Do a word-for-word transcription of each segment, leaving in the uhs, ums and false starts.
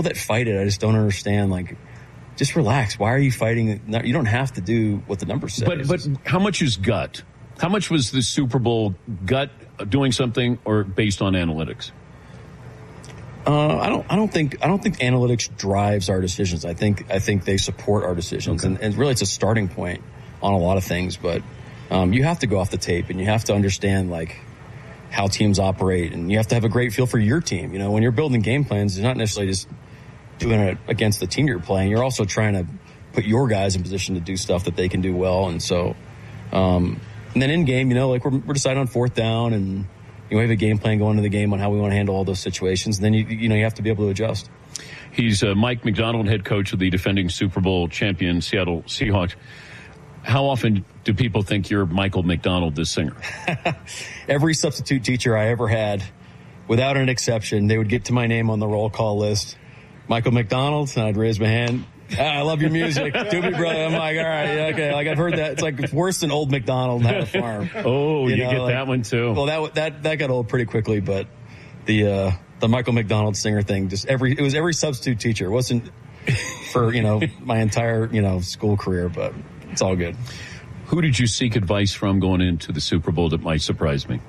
people that fight it, I just don't understand. Like, just relax. Why are you fighting? You don't have to do what the numbers say. But but how much is gut? How much was the Super Bowl gut doing something, or based on analytics? Uh, I don't. I don't think. I don't think analytics drives our decisions. I think. I think they support our decisions, okay. and, and really, it's a starting point on a lot of things. But um, you have to go off the tape, and you have to understand like how teams operate, and you have to have a great feel for your team. You know, when you're building game plans, it's not necessarily just doing it against the team you're playing. You're also trying to put your guys in position to do stuff that they can do well, and so. Um, and then in game, you know, like we're, we're deciding on fourth down and. You know, we have a game plan going into the game on how we want to handle all those situations. And then, you you know, you have to be able to adjust. He's uh, Mike Macdonald, head coach of the defending Super Bowl champion Seattle Seahawks. How often do people think you're Michael McDonald, the singer? Every substitute teacher I ever had, without an exception, they would get to my name on the roll call list. Michael McDonald, and I'd raise my hand. Ah, I love your music. Do me, brother. I'm like, all right, yeah, okay. Like I've heard that. It's like it's worse than Old McDonald had a farm. Oh, you, you know, get like, that one too. Well, that that that got old pretty quickly, but the uh, the Michael McDonald singer thing, just every it was every substitute teacher. It wasn't for you know my entire you know school career, but it's all good. Who did you seek advice from going into the Super Bowl that might surprise me?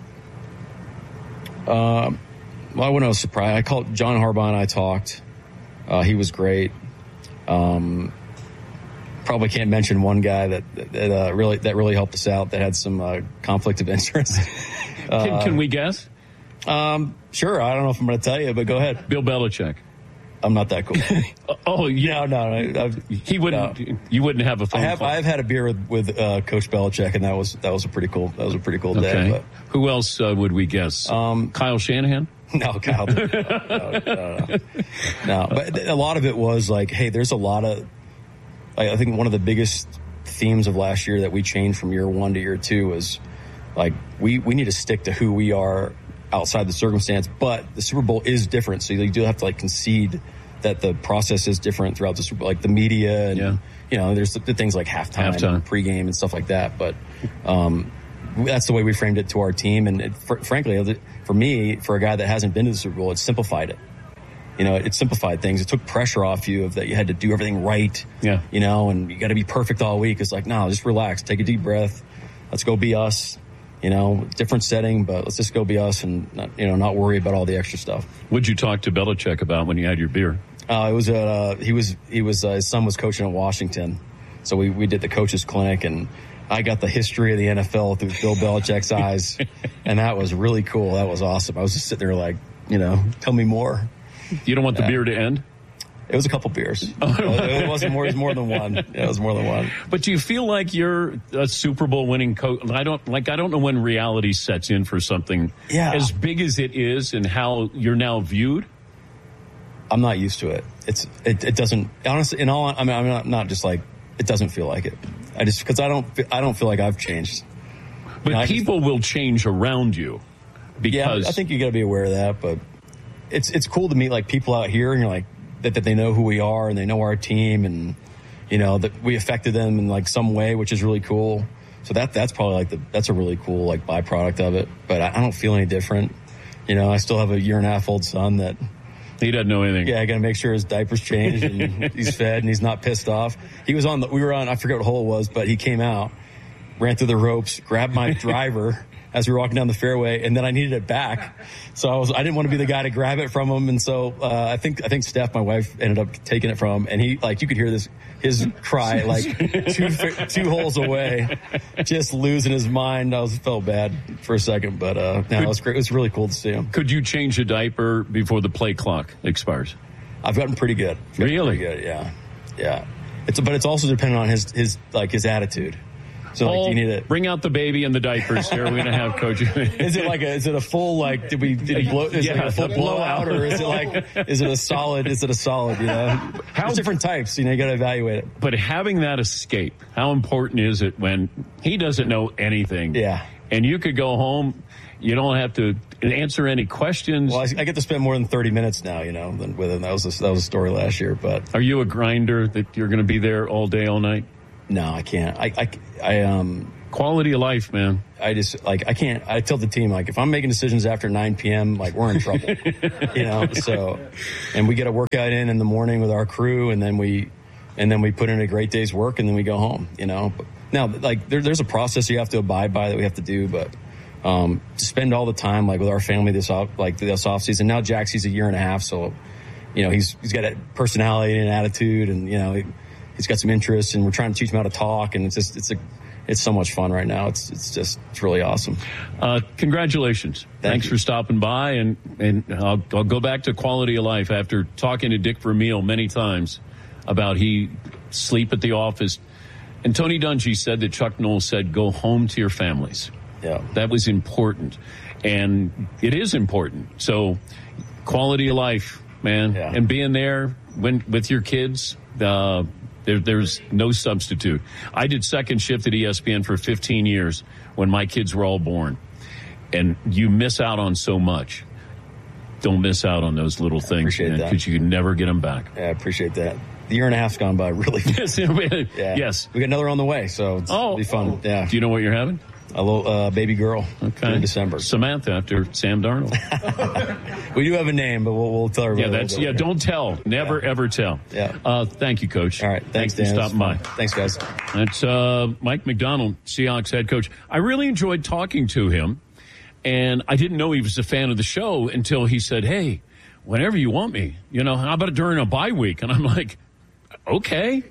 Uh, well, when I was surprised, I called John Harbaugh and I talked. Uh, he was great. Um, probably can't mention one guy that that uh, really that really helped us out that had some uh, conflict of interest. uh, can, can we guess? Um, sure. I don't know if I'm going to tell you, but go ahead. Bill Belichick. I'm not that cool. oh, yeah, no, no. I've, he wouldn't. No. You wouldn't have a phone I have. call. I've had a beer with, with uh, Coach Belichick, and that was that was a pretty cool. That was a pretty cool okay. day. But. Who else uh, would we guess? Um, Kyle Shanahan. No, Kyle. No, no, no, no. no, but a lot of it was like, hey, there's a lot of. I think one of the biggest themes of last year that we changed from year one to year two was like we we need to stick to who we are outside the circumstance, but the Super Bowl is different, so you do have to like concede that the process is different throughout the Super Bowl, like the media and yeah. you know, there's the, the things like halftime, halftime. And pregame and stuff like that, but. um That's the way we framed it to our team. And it, for, frankly, for me, for a guy that hasn't been to the Super Bowl, it simplified it. You know, it simplified things. It took pressure off you of that you had to do everything right. Yeah. You know, and you got to be perfect all week. It's like, no, just relax. Take a deep breath. Let's go be us. You know, different setting, but let's just go be us and, not, you know, not worry about all the extra stuff. What'd you talk to Belichick about when you had your beer? Uh, it was, uh, he was, he was, uh, his son was coaching at Washington. So we, we did the coaches clinic and, I got the history of the N F L through Bill Belichick's eyes, and that was really cool. That was awesome. I was just sitting there like, you know, tell me more. You don't want the yeah. beer to end? It was a couple beers. It wasn't more. It was more than one. Yeah, it was more than one. But do you feel like you're a Super Bowl winning coach? I don't like. I don't know when reality sets in for something yeah. as big as it is, and how you're now viewed. I'm not used to it. It's it, it doesn't honestly. In all, I mean, I'm not not just like it doesn't feel like it. I just because I don't I don't feel like I've changed. But you know, people just, will change around you because yeah, I think you got to be aware of that. But it's it's cool to meet like people out here, and you're like that, that they know who we are and they know our team, and you know that we affected them in like some way, which is really cool. So that that's probably like the that's a really cool like byproduct of it. But I, I don't feel any different. You know, I still have a year and a half old son that. He doesn't know anything. Yeah, I got to make sure his diaper's changed and he's fed and he's not pissed off. He was on the, we were on, I forget what hole it was, but he came out, ran through the ropes, grabbed my driver as we were walking down the fairway, and then I needed it back. So I was, I didn't want to be the guy to grab it from him. And so, uh, I think, I think Steph, my wife, ended up taking it from him. And he, like, you could hear this, his cry, like two, two holes away, just losing his mind. I was, felt bad for a second, but, uh, no, it was great. It was really cool to see him. Could you change a diaper before the play clock expires? I've gotten pretty good. Gotten really? Pretty good, yeah. Yeah. It's, but it's also dependent on his, his, like, his attitude. So Paul, like, you need to bring out the baby and the diapers here. We're gonna have Coach. Is it like a? Is it a full like? Did we? Did he blow? Is yeah, it like a full blowout, or is it like? Is it a solid? Is it a solid? You know, how, there's different types. You know, you got to evaluate it. But having that escape, how important is it when he doesn't know anything? Yeah, and you could go home. You don't have to answer any questions. Well, I, I get to spend more than thirty minutes now. You know, than with him. That was a, that was a story last year. But are you a grinder that you're going to be there all day, all night? No, I can't. I, I, I um, Quality of life, man. I just, like, I can't, I tell the team, like, if I'm making decisions after nine p.m., like, we're in trouble, you know, so, and we get a workout in in the morning with our crew, and then we, and then we put in a great day's work, and then we go home, you know. But now, like, there, there's a process you have to abide by that we have to do, but um, to spend all the time, like, with our family this off, like, this off season. Now Jax, he's a year and a half, so, you know, he's he's got a personality and attitude, and, you know, he, he's got some interests, and we're trying to teach him how to talk, and it's just, it's a, it's so much fun right now. It's it's just, it's really awesome. Uh, congratulations. Thank Thanks you. for stopping by. And, and I'll, I'll go back to quality of life after talking to Dick Vermeil many times about he sleep at the office. And Tony Dungy said that Chuck Noll said, go home to your families. Yeah. That was important. And it is important. So quality of life, man. Yeah. And being there when with your kids, uh, There, there's no substitute. I did second shift at E S P N for fifteen years when my kids were all born. And you miss out on so much. Don't miss out on those little things, because you can never get them back. Yeah, I appreciate that. The year and a half's gone by really fast. Yeah. Yes. We got another on the way, so it's oh, it'll be fun. Oh. Yeah. Do you know what you're having? A little uh, baby girl. Okay. In December. Samantha after Sam Darnold. We do have a name, but we'll, we'll tell her. Yeah, that's yeah. Don't tell. Never yeah. ever tell. Yeah. Uh, thank you, Coach. All right. Thanks, thanks for Dan. stopping by. Thanks, guys. That's uh, Mike Macdonald, Seahawks head coach. I really enjoyed talking to him, and I didn't know he was a fan of the show until he said, "Hey, whenever you want me, you know, how about during a bye week?" And I'm like, "Okay."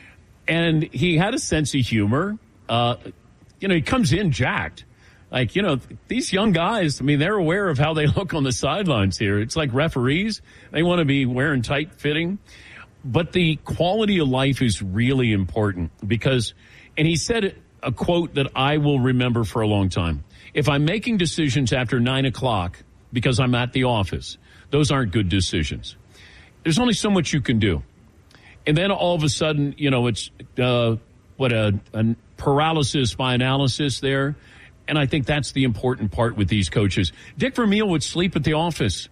And he had a sense of humor. Uh, you know, he comes in jacked. Like, you know, these young guys, I mean, they're aware of how they look on the sidelines here. It's like referees. They want to be wearing tight fitting. But the quality of life is really important because, and he said a quote that I will remember for a long time. If I'm making decisions after nine o'clock because I'm at the office, those aren't good decisions. There's only so much you can do. And then all of a sudden, you know, it's, uh, what a, a paralysis by analysis there. And I think that's the important part with these coaches. Dick Vermeil would sleep at the office.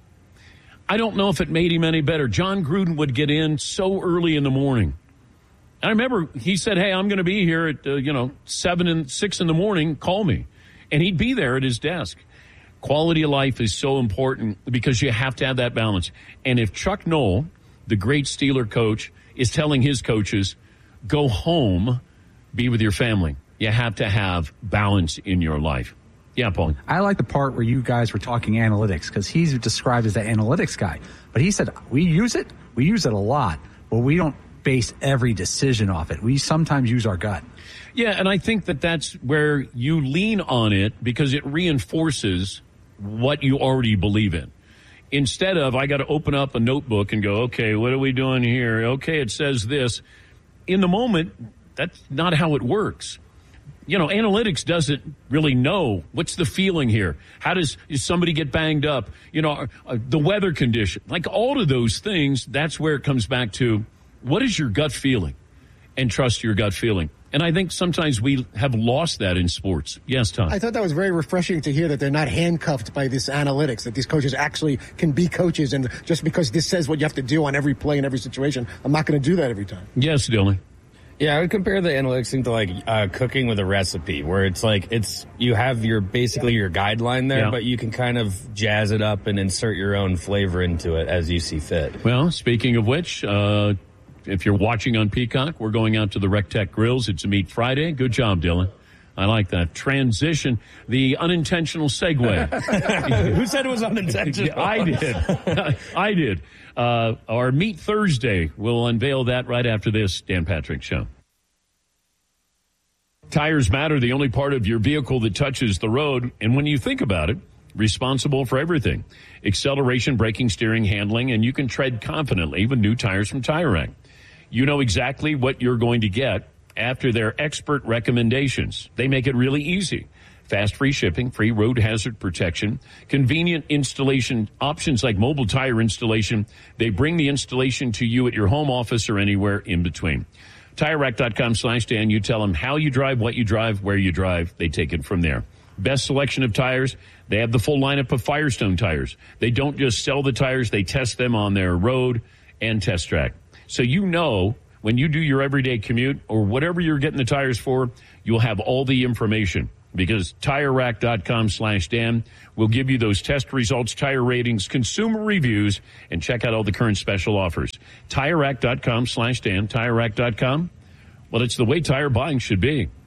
I don't know if it made him any better. John Gruden would get in so early in the morning. And I remember he said, hey, I'm going to be here at, uh, you know, seven and six in the morning. Call me. And he'd be there at his desk. Quality of life is so important because you have to have that balance. And if Chuck Noll, the great Steeler coach, is telling his coaches, go home, be with your family, you have to have balance in your life. Yeah, Paul. I like the part where you guys were talking analytics because he's described as the analytics guy. But he said, we use it. We use it a lot, but we don't base every decision off it. We sometimes use our gut. Yeah, and I think that that's where you lean on it because it reinforces what you already believe in. Instead of, I got to open up a notebook and go, okay, what are we doing here? Okay, it says this. In the moment, that's not how it works. You know, analytics doesn't really know what's the feeling here. How does, does somebody get banged up? You know, uh, the weather condition, like all of those things, that's where it comes back to what is your gut feeling and trust your gut feeling. And I think sometimes we have lost that in sports. Yes, Tom. I thought that was very refreshing to hear that they're not handcuffed by this analytics, that these coaches actually can be coaches. And just because this says what you have to do on every play in every situation, I'm not going to do that every time. Yes, Dylan. Yeah, I would compare the analytics thing to like uh, cooking with a recipe, where it's like it's you have your basically your guideline there, yeah. but you can kind of jazz it up and insert your own flavor into it as you see fit. Well, speaking of which, uh, if you're watching on Peacock, we're going out to the Rec Tech Grills. It's a Meat Friday. Good job, Dylan. I like that transition, the unintentional segue. Who said it was unintentional? I did. I did. Uh, our Meat Thursday, we'll unveil that right after this Dan Patrick Show. Tires matter, the only part of your vehicle that touches the road. And when you think about it, responsible for everything. Acceleration, braking, steering, handling, and you can tread confidently with new tires from Tire Rack. You know exactly what you're going to get after their expert recommendations. They make it really easy. Fast free shipping, free road hazard protection, convenient installation options like mobile tire installation. They bring the installation to you at your home office or anywhere in between. TireRack.com slash Dan. You tell them how you drive, what you drive, where you drive. They take it from there. Best selection of tires. They have the full lineup of Firestone tires. They don't just sell the tires. They test them on their road and test track. So you know when you do your everyday commute or whatever you're getting the tires for, you'll have all the information. Because TireRack.com slash Dan will give you those test results, tire ratings, consumer reviews, and check out all the current special offers. TireRack.com slash Dan. TireRack dot com. Well, it's the way tire buying should be.